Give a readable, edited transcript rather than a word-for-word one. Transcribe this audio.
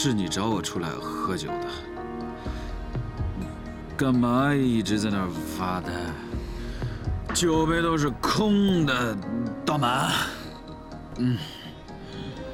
是你找我出来喝酒的，干嘛一直在那儿发呆？酒杯都是空的，道满。